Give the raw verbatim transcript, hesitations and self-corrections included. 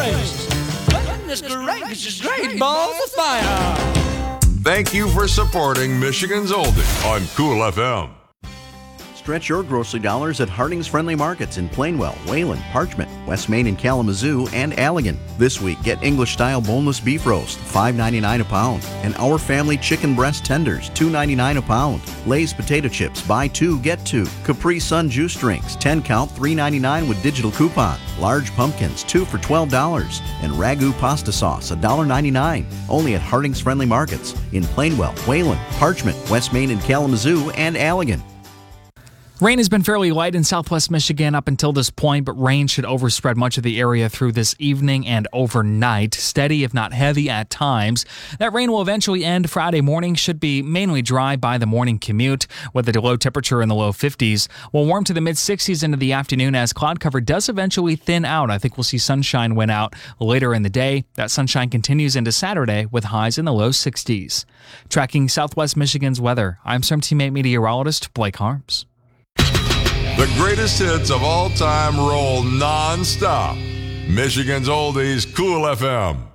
gracious. Goodness gracious, great balls of fire. Thank you for supporting Michigan's Oldie on Cool F M. Stretch your grocery dollars at Harding's Friendly Markets in Plainwell, Wayland, Parchment, West Main and Kalamazoo, and Allegan. This week, get English-style boneless beef roast, five ninety-nine a pound, and Our Family chicken breast tenders, two ninety-nine a pound. Lay's potato chips, buy two, get two. Capri Sun juice drinks, ten count, three ninety-nine with digital coupon. Large pumpkins, two for twelve dollars. And Ragu pasta sauce, one ninety-nine. Only at Harding's Friendly Markets in Plainwell, Wayland, Parchment, West Main and Kalamazoo, and Allegan. Rain has been fairly light in southwest Michigan up until this point, but rain should overspread much of the area through this evening and overnight. Steady, if not heavy, at times. That rain will eventually end Friday morning. Should be mainly dry by the morning commute, with a low temperature in the low fifties. We'll warm to the mid-sixties into the afternoon as cloud cover does eventually thin out. I think we'll see sunshine win out later in the day. That sunshine continues into Saturday with highs in the low sixties. Tracking southwest Michigan's weather, I'm some teammate meteorologist Blake Harms. The greatest hits of all time roll non-stop. Michigan's Oldies, Cool F M.